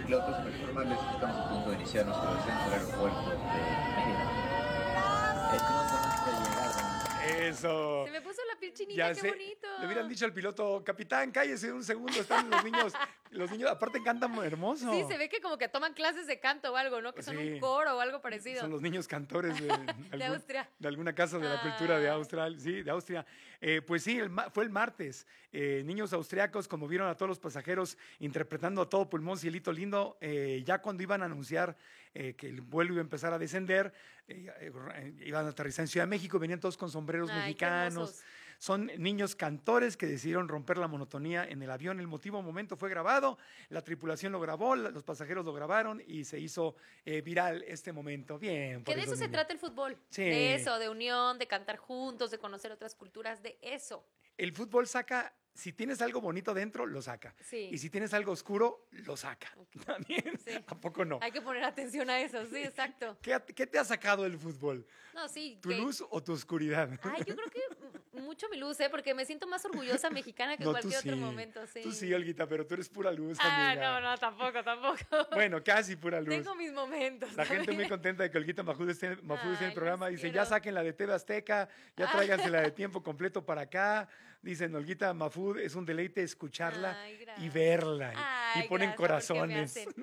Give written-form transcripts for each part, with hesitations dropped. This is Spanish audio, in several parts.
pilotos, para informarles que estamos a punto de iniciar nuestro descenso al aeropuerto de Mérida. Estamos a punto de llegar. Eso. Se me puso la piel chinita, Ya qué sé. bonito. Le hubieran dicho al piloto, capitán, cállese un segundo, están los niños aparte cantan hermoso. Sí, se ve que como que toman clases de canto o algo, ¿no? Que son Sí. un coro o algo parecido. Son los niños cantores De Austria. De alguna casa de la cultura de Austria. Sí, de Austria. Pues sí, fue el martes. Niños austriacos conmovieron a todos los pasajeros interpretando a todo pulmón Cielito Lindo. Ya cuando iban a anunciar que el vuelo iba a empezar a descender, iban a aterrizar en Ciudad de México, venían todos con sombreros mexicanos. Son niños cantores que decidieron romper la monotonía en el avión. El momento fue grabado, la tripulación lo grabó, los pasajeros lo grabaron y se hizo viral este momento. Bien. Que de eso se trata el fútbol. Sí. De eso, de unión, de cantar juntos, de conocer otras culturas, de eso. El fútbol saca, si tienes algo bonito dentro, lo saca. Sí. Y si tienes algo oscuro, lo saca. Okay. También. Sí. ¿A poco no? Hay que poner atención a eso, sí, exacto. ¿Qué te ha sacado el fútbol? No, sí. ¿Tu luz o tu oscuridad? Ay, yo creo que mucho mi luz, porque me siento más orgullosa mexicana que No, cualquier tú otro sí. momento, sí. Tú sí, Olguita, pero tú eres pura luz, Ah, amiga. no, tampoco. Bueno, casi pura luz. Tengo mis momentos. La gente también. muy contenta de que Olguita Mahfouz esté en el programa. los Dice, quiero. ya saquen la de TV Azteca, ya tráiganse la de tiempo completo para acá. Dicen, Olguita Mahfouz, es un deleite escucharla Ay, y gracias. verla. Ay, Y ponen gracias, porque me corazones. hacen.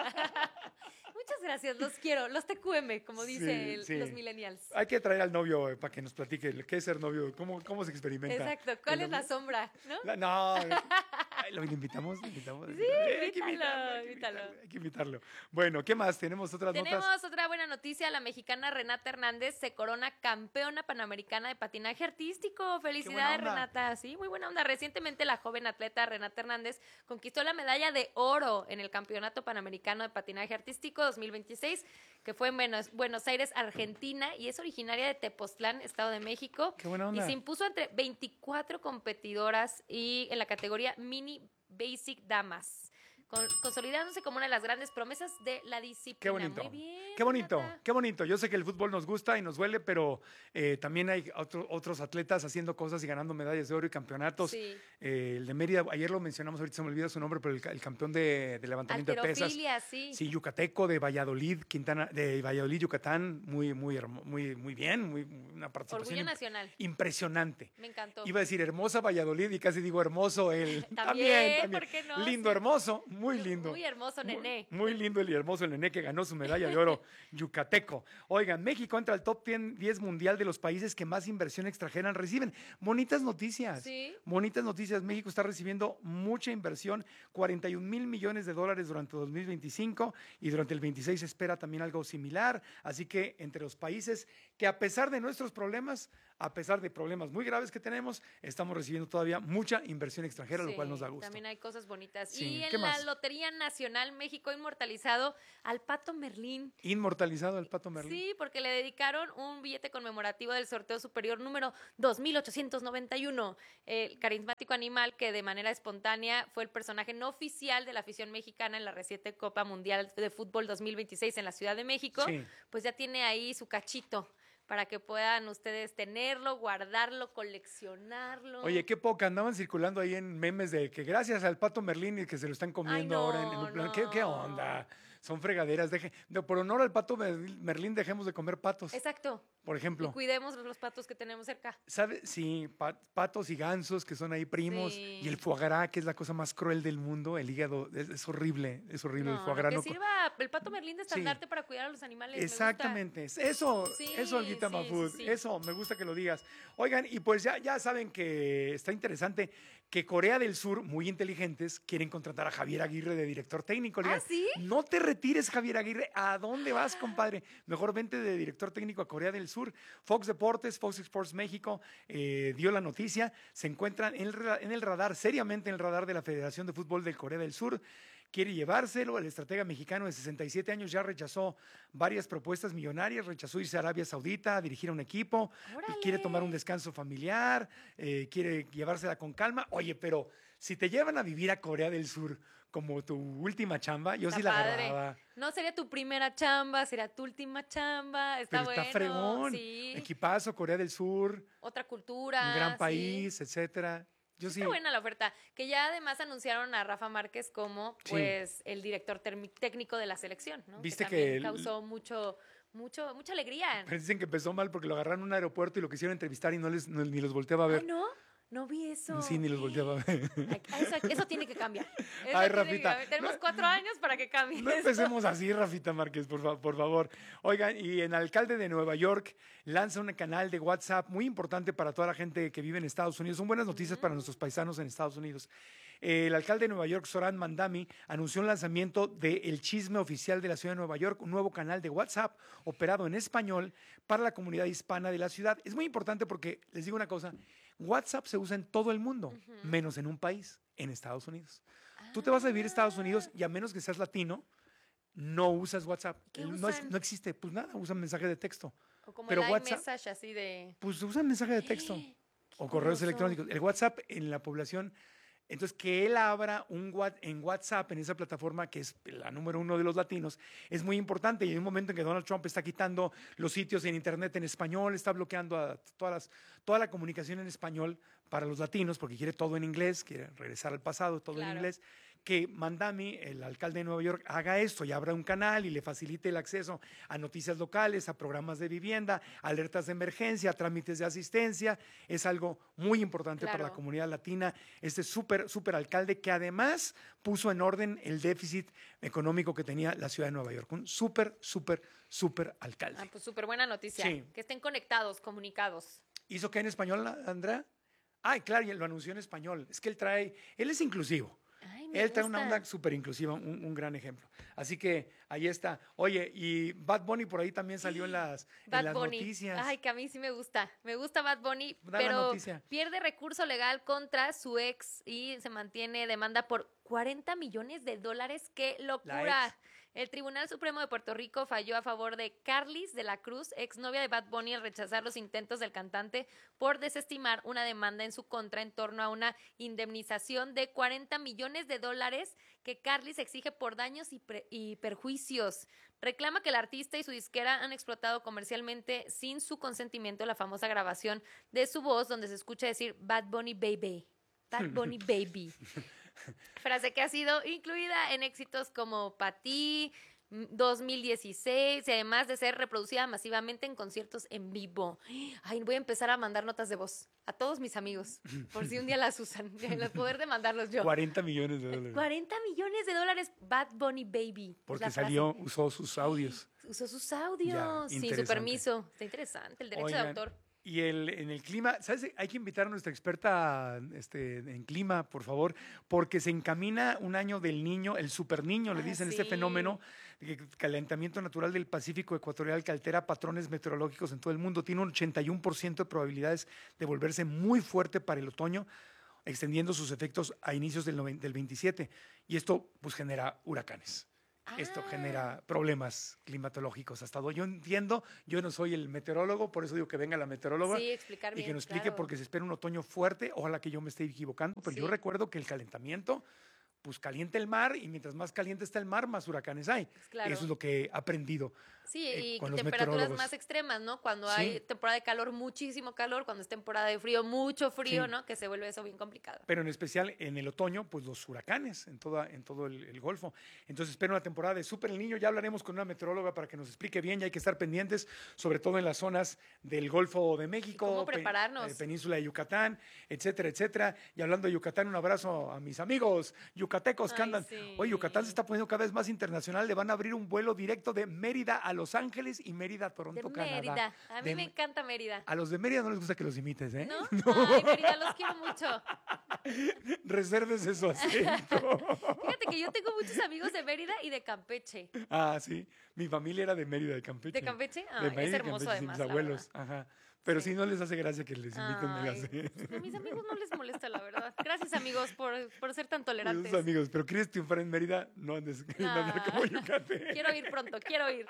Muchas gracias, los quiero. Los TQM, como dicen Sí, sí. los millennials. Hay que traer al novio para que nos platique qué es ser novio, cómo se experimenta. Exacto. ¿Cuál el es la novio. sombra? ¿No? No. Ay, ¿lo invitamos? Sí, Hay que invítalo. Hay que invitarlo. Bueno, ¿qué más? ¿Tenemos otras Tenemos notas? otra buena noticia. La mexicana Renata Hernández se corona campeona panamericana de patinaje artístico. Felicidades, onda. Renata. Sí, muy buena onda. Recientemente la joven atleta Renata Hernández conquistó la medalla de oro en el Campeonato Panamericano de Patinaje Artístico 2026, que fue en Buenos Aires, Argentina, y es originaria de Tepoztlán, Estado de México. Qué buena onda. Y se impuso entre 24 competidoras y en la categoría Mini Basic Damas, consolidándose como una de las grandes promesas de la disciplina. Qué bonito. Muy bien, Qué bonito, Renata. qué bonito. Yo sé que el fútbol nos gusta y nos duele, pero también hay otros atletas haciendo cosas y ganando medallas de oro y campeonatos. Sí. El de Mérida, ayer lo mencionamos, ahorita se me olvida su nombre, pero el campeón de levantamiento de pesas. Halterofilia, sí. Sí, yucateco de Valladolid, Yucatán, muy bien, una participación Orgullo nacional. impresionante. Me encantó. Iba a decir hermosa Valladolid y casi digo hermoso él. También, ¿por qué no? Lindo, Sí. hermoso, muy lindo. Muy hermoso, nené. Muy lindo y hermoso el nené que ganó su medalla de oro yucateco. Oigan, México entra al top 10 mundial de los países que más inversión extranjera reciben. Bonitas noticias. Sí. Bonitas noticias. México está recibiendo mucha inversión, 41 mil millones de dólares durante 2025 y durante el 26 se espera también algo similar. Así que entre los países que a pesar de nuestros problemas, a pesar de problemas muy graves que tenemos, estamos recibiendo todavía mucha inversión extranjera, lo Sí, cual nos da gusto. También hay cosas bonitas. Sí, Y ¿qué en la más? Lotería Nacional México ha inmortalizado al Pato Merlín. Inmortalizado el Pato Merlín. Sí, porque le dedicaron un billete conmemorativo del sorteo superior número 2891. El carismático animal que de manera espontánea fue el personaje no oficial de la afición mexicana en la reciente Copa Mundial de Fútbol 2026 en la Ciudad de México, Sí. pues ya tiene ahí su cachito para que puedan ustedes tenerlo, guardarlo, coleccionarlo. Oye, qué poca, andaban circulando ahí en memes de que gracias al Pato Merlín y que se lo están comiendo Ay, no, ahora en un plan. no. ¿Qué onda? Son fregaderas. Por honor al Pato Merlín, dejemos de comer patos, Exacto. por Y ejemplo. cuidemos los patos que tenemos cerca. ¿Sabes? Sí, patos y gansos que son ahí primos. Sí. Y el foie gras, que es la cosa más cruel del mundo. El hígado, es horrible el foie gras. Que no sirva el Pato Merlín de estandarte para cuidar a los animales. me gusta. Exactamente, eso, Sí, Olguita sí, Mahfouz, sí, sí. eso, me gusta que lo digas. Oigan, y pues ya saben que está interesante que Corea del Sur, muy inteligentes, quieren contratar a Javier Aguirre de director técnico. Le ¿Ah, digan, sí? no te retires, Javier Aguirre, ¿a dónde vas, compadre? Mejor vente de director técnico a Corea del Sur. Fox Deportes, Fox Sports México dio la noticia, se encuentran en el radar, seriamente en el radar de la Federación de Fútbol de Corea del Sur. Quiere llevárselo, el estratega mexicano de 67 años ya rechazó varias propuestas millonarias, rechazó irse a Arabia Saudita a dirigir a un equipo, ¡Órale! quiere tomar un descanso familiar, quiere llevársela con calma. Oye, pero si te llevan a vivir a Corea del Sur como tu última chamba, yo Está sí la padre. agarraba. No sería tu primera chamba, sería tu última chamba. Está Pero bueno. está fregón, Sí. equipazo, Corea del Sur, Otra cultura. un gran sí. país, etcétera. Yo sí. Está buena la oferta. Que ya además anunciaron a Rafa Márquez como Sí. pues el director técnico de la selección, ¿no? Viste también que causó mucha alegría. Pero dicen que empezó mal porque lo agarraron en un aeropuerto y lo quisieron entrevistar y ni los volteaba a ver. Ay, no, no vi eso. Sí, ni los volteaba a ver. Ay, eso tiene que cambiar. Eso Ay, tiene que Rafita, cambiar. Tenemos 4 años para que cambie. No esto. empecemos así, Rafita Márquez, por favor. Oigan, y en alcalde de Nueva York lanza un canal de WhatsApp muy importante para toda la gente que vive en Estados Unidos. Son buenas noticias para nuestros paisanos en Estados Unidos. El alcalde de Nueva York, Zohran Mandami, anunció el lanzamiento de El Chisme Oficial de la Ciudad de Nueva York, un nuevo canal de WhatsApp operado en español para la comunidad hispana de la ciudad. Es muy importante porque, les digo una cosa, WhatsApp se usa en todo el mundo, menos en un país, en Estados Unidos. Tú te vas a vivir a Estados Unidos y a menos que seas latino, no usas WhatsApp. ¿Qué No, usan? no existe, pues nada, usan mensaje de texto. O como Pero el WhatsApp- iMessage así de... Pues usan mensaje de texto o correos curioso. electrónicos. El WhatsApp en la población, entonces que él abra en WhatsApp, en esa plataforma que es la número 1 de los latinos, es muy importante. Y hay un momento en que Donald Trump está quitando los sitios en internet en español, está bloqueando a toda la comunicación en español para los latinos, porque quiere todo en inglés, quiere regresar al pasado, todo en Claro. inglés. Que Mandami, el alcalde de Nueva York, haga esto y abra un canal y le facilite el acceso a noticias locales, a programas de vivienda, alertas de emergencia, a trámites de asistencia. Es algo muy importante para la Claro. comunidad latina. Este súper alcalde que además puso en orden el déficit económico que tenía la ciudad de Nueva York. Un súper alcalde. Ah, pues súper buena noticia. Sí. Que estén conectados, comunicados. ¿Hizo qué en español, Andrea? Ay, claro, y lo anunció en español. Es que él es inclusivo. Ay, me Él trae una gusta. onda súper inclusiva, un gran ejemplo. Así que ahí está. Oye, y Bad Bunny por ahí también salió en las Bad Bunny. noticias. Ay, que a mí sí me gusta. Me gusta Bad Bunny, Da la pero noticia. pierde recurso legal contra su ex y se mantiene demanda por $40 millones. ¡Qué locura! La ex. El Tribunal Supremo de Puerto Rico falló a favor de Carlis de la Cruz, exnovia de Bad Bunny, al rechazar los intentos del cantante por desestimar una demanda en su contra en torno a una indemnización de $40 millones que Carlis exige por daños y perjuicios. Reclama que el artista y su disquera han explotado comercialmente sin su consentimiento la famosa grabación de su voz donde se escucha decir Bad Bunny Baby. Bad Bunny Baby. Frase que ha sido incluida en éxitos como Pa' ti, 2016 y además de ser reproducida masivamente en conciertos en vivo. Ay, voy a empezar a mandar notas de voz a todos mis amigos, por si un día las usan, el poder de mandarlos yo. 40 millones de dólares. $40 millones, Bad Bunny Baby. Es Porque la frase. usó sus audios. Usó sus audios sin su interesante. permiso. Está interesante, el derecho de Oigan, autor. Y en el clima, ¿sabes? Hay que invitar a nuestra experta en clima, por favor, porque se encamina un año del niño, el super niño, le Ah, dicen, sí. este fenómeno de calentamiento natural del Pacífico ecuatorial que altera patrones meteorológicos en todo el mundo. Tiene un 81% de probabilidades de volverse muy fuerte para el otoño, extendiendo sus efectos a inicios del 27. Y esto pues genera huracanes. Esto Ah. genera problemas climatológicos. Hasta donde yo entiendo, yo no soy el meteorólogo, por eso digo que venga la meteoróloga Sí, explicar y bien. que nos explique claro. porque se espera un otoño fuerte. Ojalá que yo me esté equivocando, pero yo Sí. recuerdo que el calentamiento pues calienta el mar y mientras más caliente está el mar, más huracanes hay. Claro. Eso es lo que he aprendido. Sí, y con los temperaturas meteorólogos. más extremas, ¿no? Cuando Sí. hay temporada de calor, muchísimo calor, cuando es temporada de frío, mucho frío, Sí. ¿no? Que se vuelve eso bien complicado. Pero en especial en el otoño, pues los huracanes en todo el Golfo. Entonces espero una temporada de Súper el Niño. Ya hablaremos con una meteoróloga para que nos explique bien. Y hay que estar pendientes, sobre todo en las zonas del Golfo de México, cómo prepararnos. Península de Yucatán, etcétera, etcétera. Y hablando de Yucatán, un abrazo a mis amigos yucatecos que Ay, andan. sí. Oye, Yucatán se está poniendo cada vez más internacional. Le van a abrir un vuelo directo de Mérida a Los Ángeles y Mérida a Toronto, De Canadá. Mérida. A mí De- me encanta Mérida. A los de Mérida no les gusta que los imites, ¿eh? ¿No? Ay, Mérida, los quiero mucho. Reserves su asiento. Fíjate que yo tengo muchos amigos de Mérida y de Campeche. Ah, sí. Mi familia era de Mérida, de Campeche. ¿De Campeche? De Ay, es Mérida, hermoso Campeche, sí, además, mis la abuelos. Ajá. Pero sí. Sí. No les hace gracia que les inviten a las... Ay, a mis amigos no les molesta, la verdad. Gracias, amigos, por ser tan tolerantes. Sus amigos, pero quieres triunfar en Mérida, no andes no andar Ah. como Yucatán. Quiero ir pronto, quiero ir.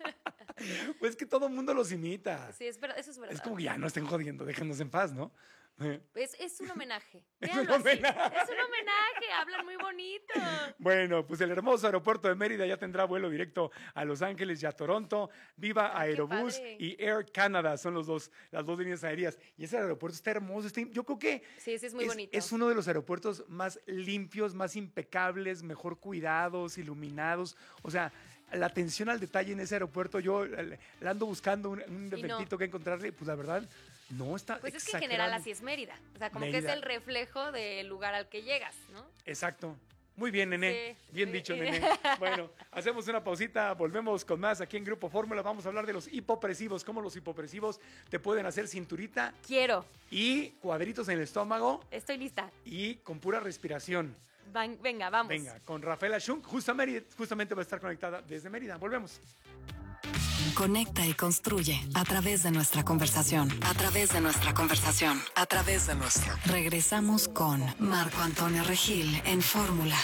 Pues que todo el mundo los imita. Sí, es verdad, eso es verdad. Es como que ya no estén jodiendo, déjanos en paz, ¿no? Es un homenaje. Es Véanlo un así. homenaje. Es un homenaje. Hablan muy bonito. Bueno, pues el hermoso aeropuerto de Mérida ya tendrá vuelo directo a Los Ángeles y a Toronto. Viva Ay, qué Aerobús padre. y Air Canada son las dos líneas aéreas. Y ese aeropuerto está hermoso. Yo creo que Sí, es muy bonito. es uno de los aeropuertos más limpios, más impecables, mejor cuidados, iluminados. O sea, la atención al detalle en ese aeropuerto, yo la ando buscando un defectito que encontrarle, pues la verdad, no está Pues es que en general exagerado. así es Mérida. O sea, como que Mérida. es el reflejo del lugar al que llegas, ¿no? Exacto. Muy bien, Nené. Sí. Bien dicho, Nené. Bueno, hacemos una pausita, volvemos con más aquí en Grupo Fórmula. Vamos a hablar de los hipopresivos, cómo los hipopresivos te pueden hacer cinturita Quiero. y cuadritos en el estómago Estoy lista. y con pura respiración. Venga, vamos. Venga, con Rafaela Schunk, justamente va a estar conectada desde Mérida. Volvemos. Conecta y construye a través de nuestra conversación. A través de nuestra conversación. A través de nuestra. Regresamos con Marco Antonio Regil en Fórmula.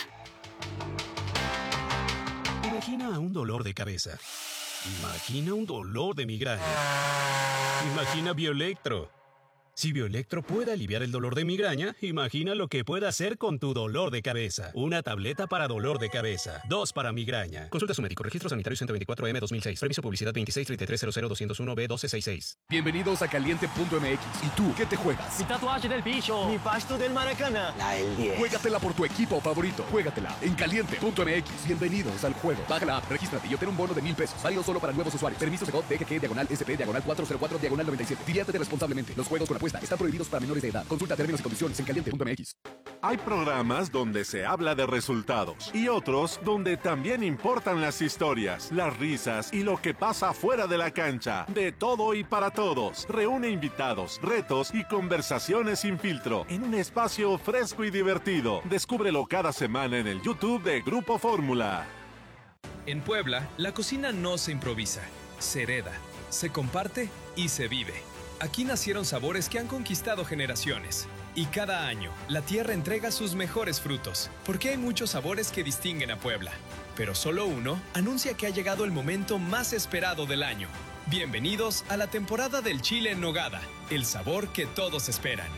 Imagina un dolor de cabeza. Imagina un dolor de migraña. Imagina Bioelectro. Si Bioelectro puede aliviar el dolor de migraña, imagina lo que puede hacer con tu dolor de cabeza. Una tableta para dolor de cabeza. 2 para migraña. Consulta a su médico. Registro sanitario 124M 2006. Permiso publicidad 263300201B1266. Bienvenidos a Caliente.mx. ¿Y tú qué te juegas? Mi tatuaje del bicho. Mi pasto del Maracaná. Juégatela por tu equipo favorito. Juégatela en Caliente.mx. Bienvenidos al juego. Baja la app, regístrate y obtén un bono de $1,000. Válido solo para nuevos usuarios. Permiso Segov DGG /SP/404/97. Diviértete responsablemente. Los juegos con apuesta están prohibidos para menores de edad. Consulta términos y condiciones en Caliente.mx. Hay programas donde se habla de resultados y otros donde también importan las historias, las risas y lo que pasa fuera de la cancha. De todo y para todos. Reúne invitados, retos y conversaciones sin filtro en un espacio fresco y divertido. Descúbrelo cada semana en el YouTube de Grupo Fórmula. En Puebla, la cocina no se improvisa, se hereda, se comparte y se vive. Aquí nacieron sabores que han conquistado generaciones. Y cada año, la tierra entrega sus mejores frutos, porque hay muchos sabores que distinguen a Puebla. Pero solo uno anuncia que ha llegado el momento más esperado del año. Bienvenidos a la temporada del chile en nogada, el sabor que todos esperan.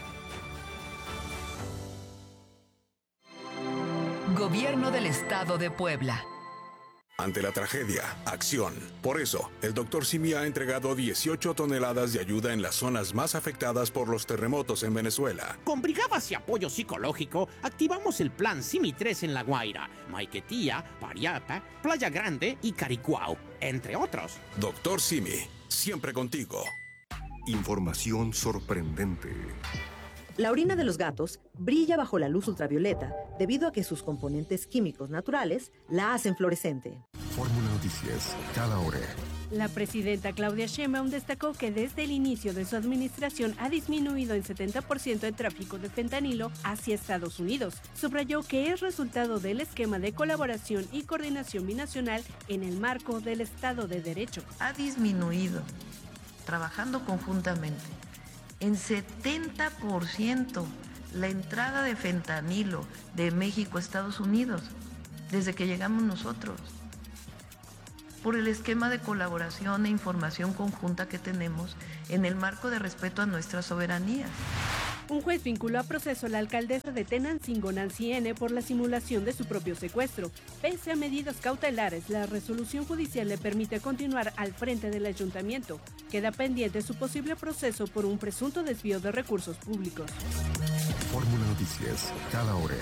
Gobierno del Estado de Puebla. Ante la tragedia, acción. Por eso, el Dr. Simi ha entregado 18 toneladas de ayuda en las zonas más afectadas por los terremotos en Venezuela. Con brigadas y apoyo psicológico, activamos el plan Simi 3 en La Guaira, Maiquetía, Pariapa, Playa Grande y Caricuao, entre otros. Dr. Simi, siempre contigo. Información sorprendente. La orina de los gatos brilla bajo la luz ultravioleta debido a que sus componentes químicos naturales la hacen fluorescente. Fórmula Noticias, cada hora. La presidenta Claudia Sheinbaum destacó que desde el inicio de su administración ha disminuido en 70% el tráfico de fentanilo hacia Estados Unidos. Subrayó que es resultado del esquema de colaboración y coordinación binacional en el marco del Estado de Derecho. Ha disminuido, trabajando conjuntamente, en 70% la entrada de fentanilo de México a Estados Unidos desde que llegamos nosotros, por el esquema de colaboración e información conjunta que tenemos en el marco de respeto a nuestras soberanías. Un juez vinculó a proceso a la alcaldesa de Tenancingo, Nancy N., por la simulación de su propio secuestro. Pese a medidas cautelares, la resolución judicial le permite continuar al frente del ayuntamiento. Queda pendiente su posible proceso por un presunto desvío de recursos públicos. Fórmula Noticias, cada hora.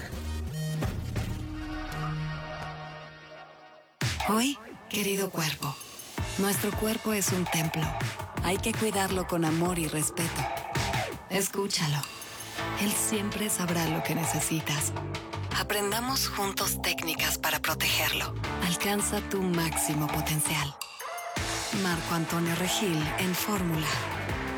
Hoy, querido cuerpo, nuestro cuerpo es un templo. Hay que cuidarlo con amor y respeto. Escúchalo. Él siempre sabrá lo que necesitas. Aprendamos juntos técnicas para protegerlo. Alcanza tu máximo potencial. Marco Antonio Regil en Fórmula.